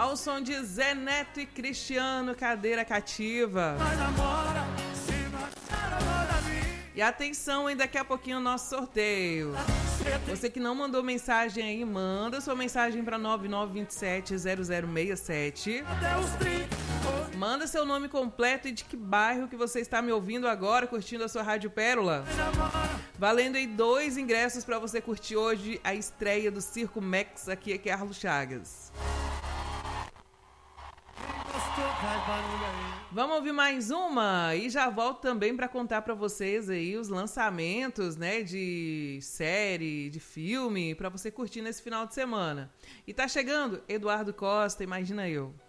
Ao som de Zé Neto e Cristiano, Cadeira Cativa. E atenção, hein, daqui a pouquinho o nosso sorteio. Você que não mandou mensagem aí, manda sua mensagem para 9927-0067. Manda seu nome completo e de que bairro que você está me ouvindo agora, curtindo a sua Rádio Pérola. Valendo aí 2 ingressos para você curtir hoje a estreia do Circo Max, aqui é Carlos Chagas. Vamos ouvir mais uma e já volto também para contar para vocês aí os lançamentos, né, de série, de filme, para você curtir nesse final de semana. E tá chegando Eduardo Costa, Imagina Eu.